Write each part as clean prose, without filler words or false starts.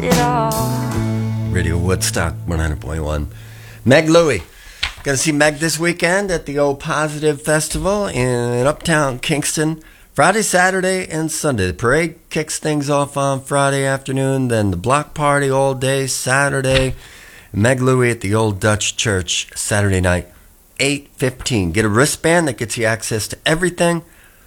it all. Radio Woodstock 100.1. Meg Louie. Gonna see Meg this weekend at the Old Positive Festival in Uptown Kingston. Friday, Saturday, and Sunday. The parade kicks things off on Friday afternoon, then the block party all day Saturday. Meg Louie at the Old Dutch Church Saturday night, 8:15. Get a wristband that gets you access to everything.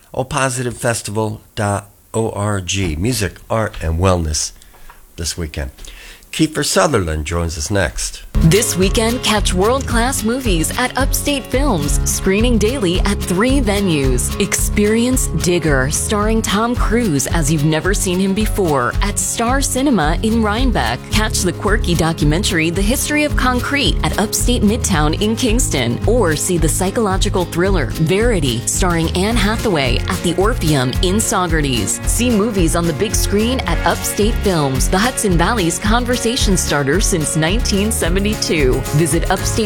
oldpositivefestival.org. Music, art, and wellness this weekend. Kiefer Sutherland joins us next. This weekend, catch world-class movies at Upstate Films, screening daily at 3 venues. Experience Digger, starring Tom Cruise as you've never seen him before, at Star Cinema in Rhinebeck. Catch the quirky documentary The History of Concrete at Upstate Midtown in Kingston. Or see the psychological thriller Verity, starring Anne Hathaway at the Orpheum in Saugerties. See movies on the big screen at Upstate Films, the Hudson Valley's conversation starter since 1972. Visit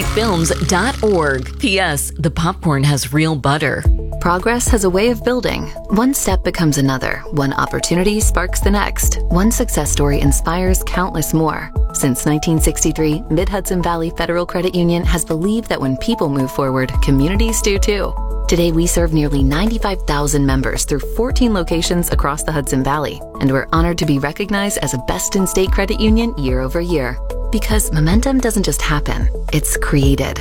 upstatefilms.org. P.S. The popcorn has real butter. Progress has a way of building. One step becomes another. One opportunity sparks the next. One success story inspires countless more. Since 1963, Mid-Hudson Valley Federal Credit Union has believed that when people move forward, communities do too. Today, we serve nearly 95,000 members through 14 locations across the Hudson Valley, and we're honored to be recognized as a best-in-state credit union year over year. Because momentum doesn't just happen, it's created.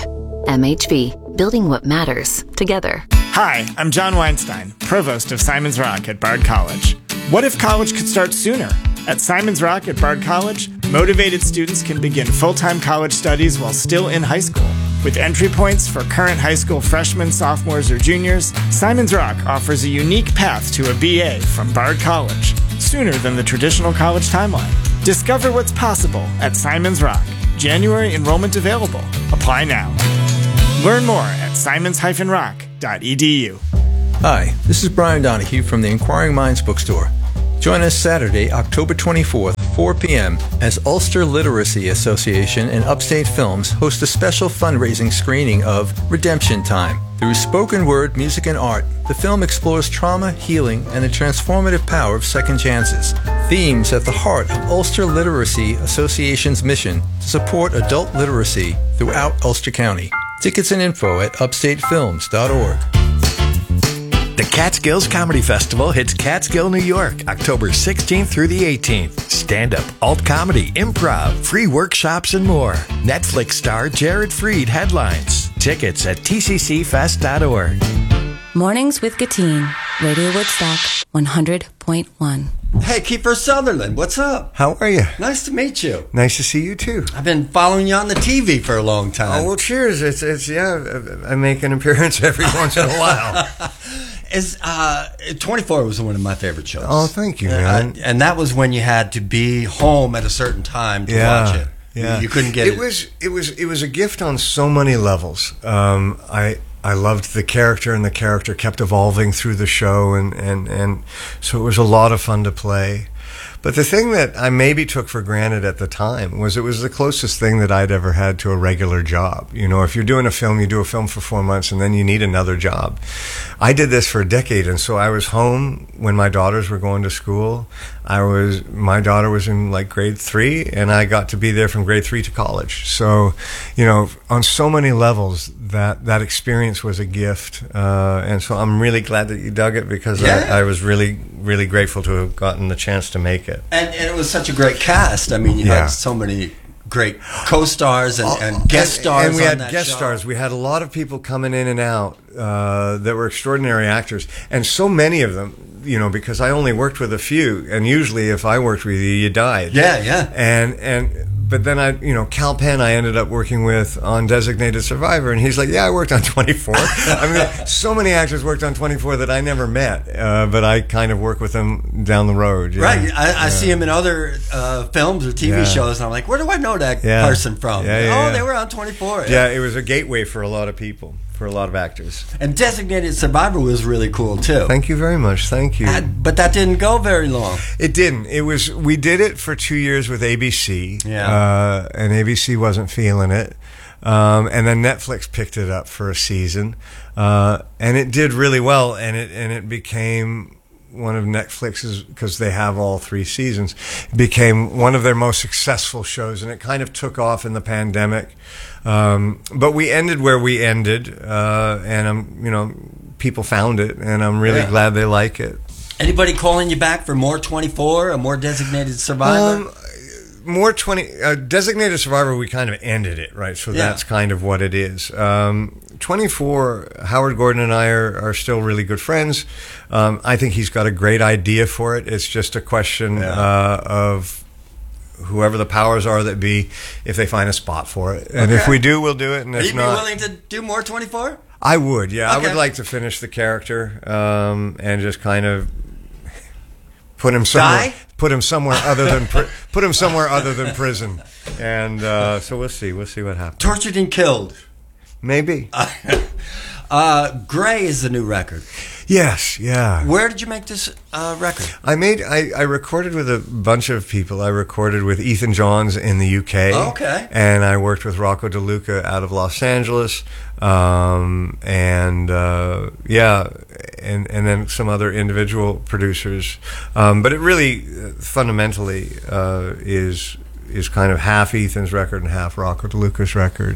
MHV, building what matters together. Hi, I'm John Weinstein, Provost of Simon's Rock at Bard College. What if college could start sooner? At Simon's Rock at Bard College, motivated students can begin full-time college studies while still in high school. With entry points for current high school freshmen, sophomores, or juniors, Simon's Rock offers a unique path to a BA from Bard College, sooner than the traditional college timeline. Discover what's possible at Simon's Rock. January enrollment available. Apply now. Learn more at simons-rock.edu. Hi, this is Brian Donahue from the Inquiring Minds Bookstore. Join us Saturday, October 24th, 4 p.m. as Ulster Literacy Association and Upstate Films host a special fundraising screening of Redemption Time. Through spoken word, music, and art, the film explores trauma, healing, and the transformative power of second chances. Themes at the heart of Ulster Literacy Association's mission to support adult literacy throughout Ulster County. Tickets and info at upstatefilms.org. The Catskills Comedy Festival hits Catskill, New York, October 16th through the 18th. Stand-up, alt comedy, improv, free workshops, and more. Netflix star Jared Freed headlines. Tickets at tccfest.org. Mornings with Gatine, Radio Woodstock 100.1. Hey, Kiefer Sutherland, what's up? How are you? Nice to meet you. Nice to see you too. I've been following you on the TV for a long time. Oh, well, cheers. It's I make an appearance every once in a while. 24 was one of my favorite shows. Oh, thank you, man. And that was when you had to be home at a certain time to watch it. Yeah, you couldn't get it. It was a gift on so many levels. I loved the character, and the character kept evolving through the show, and so it was a lot of fun to play. But the thing that I maybe took for granted at the time was it was the closest thing that I'd ever had to a regular job. You know, if you're doing a film, you do a film for 4 months, and then you need another job. I did this for a decade, and so I was home when my daughters were going to school. My daughter was in like grade 3, and I got to be there from grade 3 to college. So, you know, on so many levels, that experience was a gift, and so I'm really glad that you dug it, because I was really, really grateful to have gotten the chance to make it. And it was such a great cast. I mean, you had so many great co-stars and guest stars. And we had that guest show. stars. We had a lot of people coming in and out that were extraordinary actors, and so many of them. You know, because I only worked with a few, and usually if I worked with you died. Yeah. But then Cal Penn I ended up working with on Designated Survivor, and he's like, yeah, I worked on 24. I mean, so many actors worked on 24 that I never met, but I kind of work with them down the road. Right. I see him in other films or TV shows, and I'm like, where do I know that person from? They were on 24. Yeah, it was a gateway for a lot of people. For a lot of actors. And Designated Survivor was really cool too. Thank you very much. Thank you. But that didn't go very long. It didn't. We did it for 2 years with ABC. Yeah. And ABC wasn't feeling it. And then Netflix picked it up for a season. And it did really well, and it became Netflix's, because they have all 3 seasons, became one of their most successful shows, and it kind of took off in the pandemic. But we ended where we ended, and people found it, and I'm really glad they like it. Anybody calling you back for more 24, a more Designated Survivor? More Designated Survivor, we kind of ended it, right? So that's kind of what it is. 24, Howard Gordon and I are still really good friends. I think he's got a great idea for it. It's just a question of whoever the powers are that be, if they find a spot for it. And if we do, we'll do it. And if You'd not, be willing to do more 24? I would, yeah. Okay. I would like to finish the character and just kind of put him somewhere. Die? Put him somewhere other than put him somewhere other than prison. And so we'll see. We'll see what happens. Tortured and killed. Maybe. Gray is the new record. Yes, yeah. Where did you make this record? I recorded with a bunch of people. I recorded with Ethan Johns in the UK. Okay. And I worked with Rocco DeLuca out of Los Angeles. And then some other individual producers. But it really fundamentally is kind of half Ethan's record and half Rocco DeLuca's record.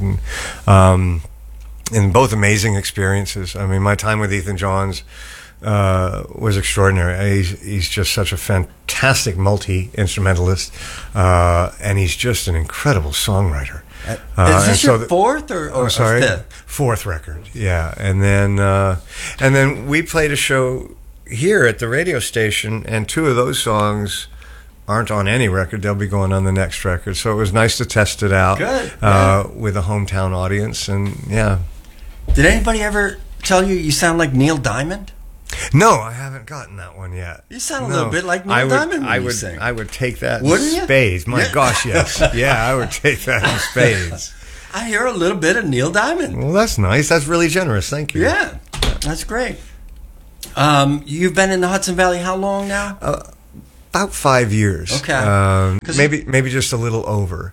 And both amazing experiences. I mean, my time with Ethan Johns was extraordinary. He's just such a fantastic multi-instrumentalist, and he's just an incredible songwriter. Is this your fourth or sorry, fifth? Fourth record, yeah. And then we played a show here at the radio station, and 2 of those songs aren't on any record. They'll be going on the next record. So it was nice to test it out with a hometown audience, and yeah. Did anybody ever tell you sound like Neil Diamond? No, I haven't gotten that one yet. You sound a little bit like Neil Diamond when you sing. I would take that Wouldn't in you? spades. My gosh, yes. Yeah, I would take that in spades. I hear a little bit of Neil Diamond. Well, that's nice. That's really generous. Thank you. Yeah, that's great. You've been in the Hudson Valley how long now? About 5 years. Okay. Maybe just a little over.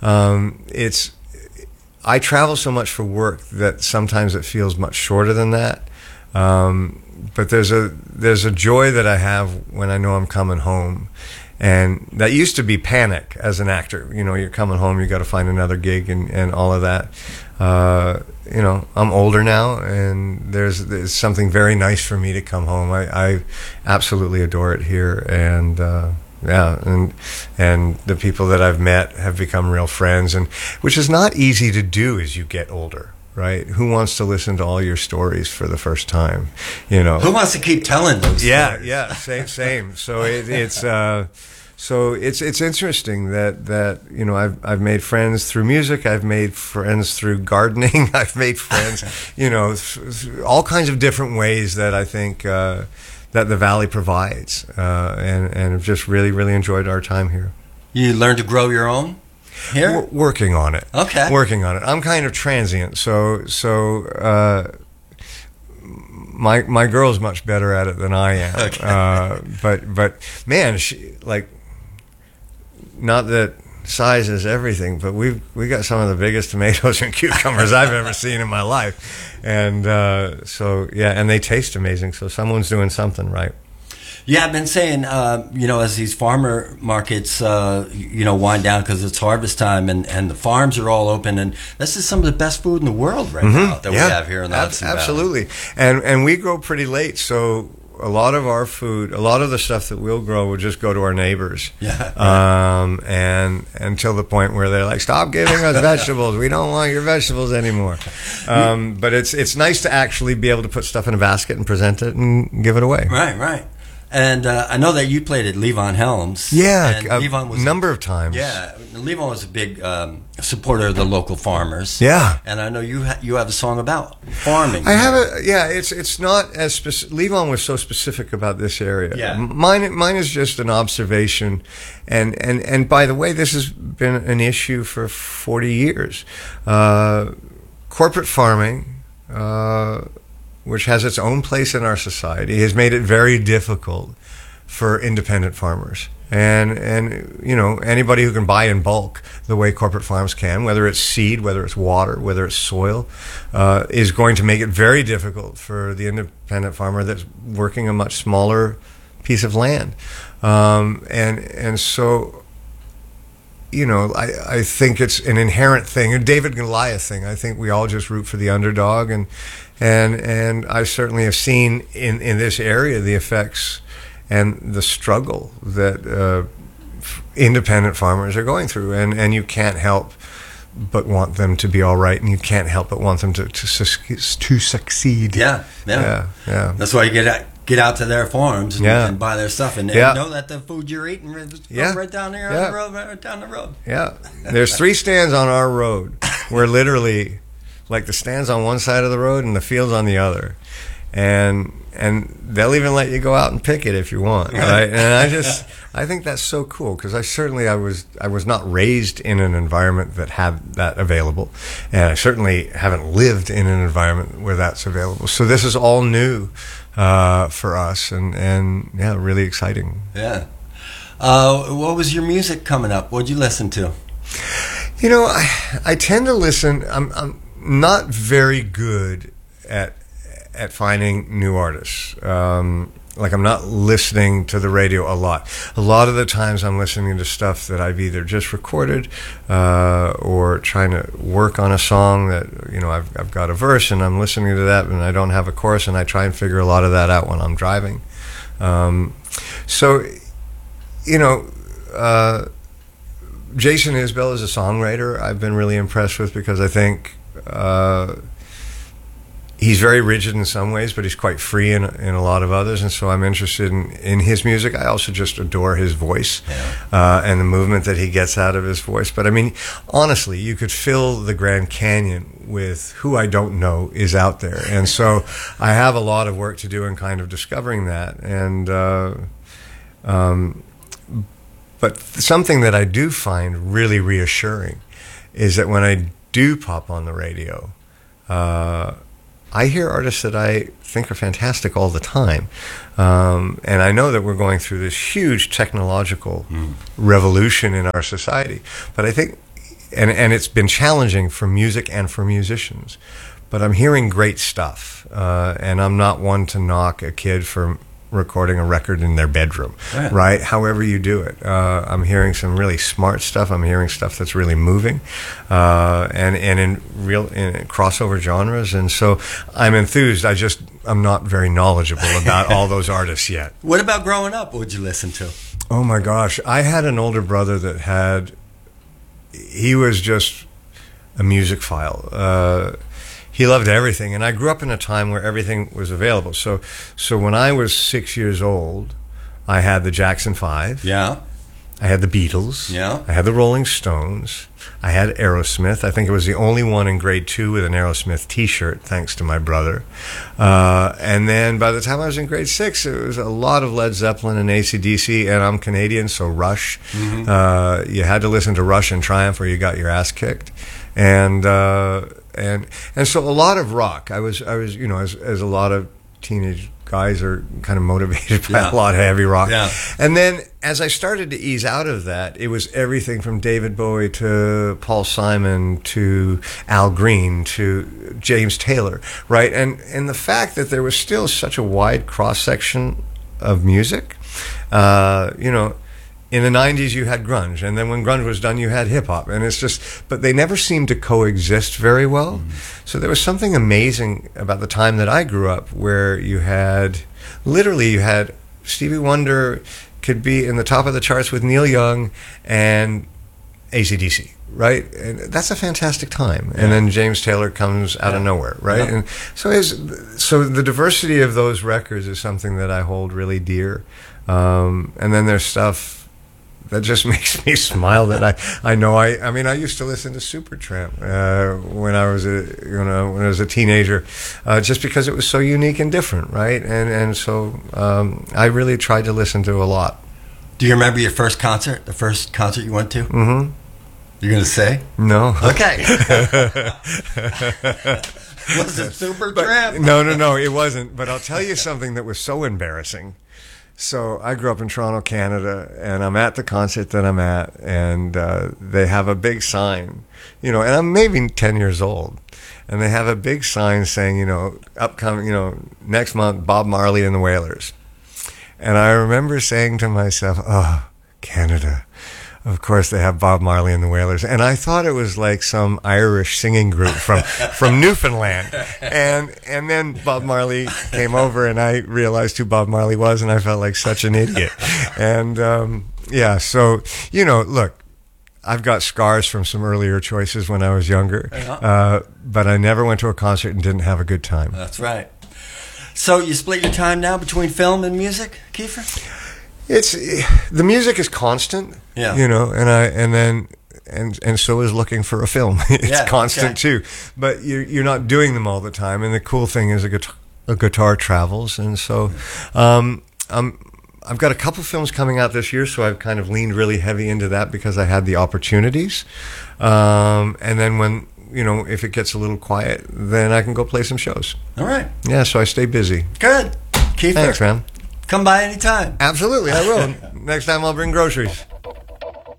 I travel so much for work that sometimes it feels much shorter than that. But there's a joy that I have when I know I'm coming home, and that used to be panic as an actor. You're coming home, you got to find another gig and all of that. I'm older now, and there's something very nice for me to come home. I absolutely adore it here, and and the people that I've met have become real friends, and which is not easy to do as you get older, right? Who wants to listen to all your stories for the first time? Who wants to keep telling those stories? Yeah, same. So it's interesting that I've made friends through music. I've made friends through gardening. I've made friends, all kinds of different ways that I think that the Valley provides, and I've just really, really enjoyed our time here. You learned to grow your own here? Working on it. Okay. Working on it. I'm kind of transient, so my girl's much better at it than I am. Okay. But man, not that size is everything, but we got some of the biggest tomatoes and cucumbers I've ever seen in my life, and and they taste amazing. So someone's doing something right. Yeah, I've been saying, as these farmer markets, wind down because it's harvest time and the farms are all open, and this is some of the best food in the world right now that we have here in the Hudson Valley. Absolutely, and we grow pretty late, so a lot of our food, a lot of the stuff that we'll grow will just go to our neighbors. Yeah. And until the point where they're like, stop giving us vegetables. We don't want your vegetables anymore. But it's nice to actually be able to put stuff in a basket and present it and give it away. Right. And I know that you played at Levon Helms. Yeah, and Levon was a number of times. Yeah, Levon was a big supporter of the local farmers. Yeah, and I know you have a song about farming. I have it's not as specific. Levon was so specific about this area. Yeah, mine is just an observation, and by the way, this has been an issue for 40 years. Corporate farming. Which has its own place in our society, has made it very difficult for independent farmers. And anybody who can buy in bulk the way corporate farms can, whether it's seed, whether it's water, whether it's soil, is going to make it very difficult for the independent farmer that's working a much smaller piece of land. And so, I think it's an inherent thing, a David and Goliath thing. I think we all just root for the underdog, and I certainly have seen in this area the effects and the struggle that independent farmers are going through, and you can't help but want them to be all right, and you can't help but want them to succeed. Yeah. That's why you get out to their farms and buy their stuff, and know that the food you're eating is right down there on the road, right down the road. Yeah, there's 3 stands on our road where literally, like, the stands on one side of the road and the fields on the other, and they'll even let you go out and pick it if you want, right? And I think that's so cool, because I was not raised in an environment that had that available, and I certainly haven't lived in an environment where that's available. So this is all new for us, and really exciting. Yeah. What was your music coming up? What'd you listen to? I tend to listen. I'm not very good at finding new artists. I'm not listening to the radio a lot. A lot of the times I'm listening to stuff that I've either just recorded or trying to work on a song that, I've got a verse and I'm listening to that and I don't have a chorus, and I try and figure a lot of that out when I'm driving. Jason Isbell is a songwriter I've been really impressed with, because I think he's very rigid in some ways, but he's quite free in a lot of others, and so I'm interested in his music. I also just adore his voice and the movement that he gets out of his voice. But I mean, honestly, you could fill the Grand Canyon with who I don't know is out there, and so I have a lot of work to do in kind of discovering that. And but something that I do find really reassuring is that when I do pop on the radio, I hear artists that I think are fantastic all the time. And I know that we're going through this huge technological revolution in our society. But I think, and it's been challenging for music and for musicians, but I'm hearing great stuff. And I'm not one to knock a kid for recording a record in their bedroom, right? However you do it. I'm hearing some really smart stuff. I'm hearing stuff that's really moving, and in crossover genres. And so I'm enthused. I'm not very knowledgeable about all those artists yet. What about growing up? What would you listen to? Oh my gosh. I had an older brother he was just a music file. He loved everything, and I grew up in a time where everything was available. So when I was 6 years old, I had the Jackson 5. Yeah. I had the Beatles. Yeah. I had the Rolling Stones. I had Aerosmith. I think it was the only one in grade 2 with an Aerosmith T-shirt, thanks to my brother. And then by the time I was in grade 6, it was a lot of Led Zeppelin and AC/DC, and I'm Canadian, so Rush. Mm-hmm. You had to listen to Rush and Triumph or you got your ass kicked. And so a lot of rock. I was as a lot of teenage guys are kind of motivated by a lot of heavy rock. Yeah. And then as I started to ease out of that, it was everything from David Bowie to Paul Simon to Al Green to James Taylor, right? And the fact that there was still such a wide cross section of music, in the 90s you had grunge, and then when grunge was done you had hip-hop, and it's just, but they never seemed to coexist very well. So there was something amazing about the time that I grew up where you had Stevie Wonder could be in the top of the charts with Neil Young and AC/DC, right? And that's a fantastic time. And then James Taylor comes out of nowhere, right? And so the diversity of those records is something that I hold really dear. And then there's stuff that just makes me smile that I know. I mean, I used to listen to Supertramp when I was a teenager, just because it was so unique and different, right? And so I really tried to listen to a lot. Do you remember your first concert? The first concert you went to? Mm-hmm. You're going to say? No. Okay. Was it Supertramp? No, it wasn't. But I'll tell you something that was so embarrassing. So I grew up in Toronto, Canada, and I'm at the concert that I'm at, and they have a big sign, and I'm maybe 10 years old, and they have a big sign saying, upcoming, next month, Bob Marley and the Wailers. And I remember saying to myself, oh, Canada. Of course, they have Bob Marley and the Wailers. And I thought it was like some Irish singing group from Newfoundland. And then Bob Marley came over, and I realized who Bob Marley was, and I felt like such an idiot. And, so, look, I've got scars from some earlier choices when I was younger, but I never went to a concert and didn't have a good time. That's right. So you split your time now between film and music, Kiefer? The music is constant, and so is looking for a film. It's constant too, but you're not doing them all the time. And the cool thing is a guitar travels, and so I've got a couple films coming out this year, so I've kind of leaned really heavy into that because I had the opportunities. And then when if it gets a little quiet, then I can go play some shows. All right. Yeah, so I stay busy. Good, Kiefer. Thanks, man. Come by anytime. Absolutely, I will. Next time I'll bring groceries.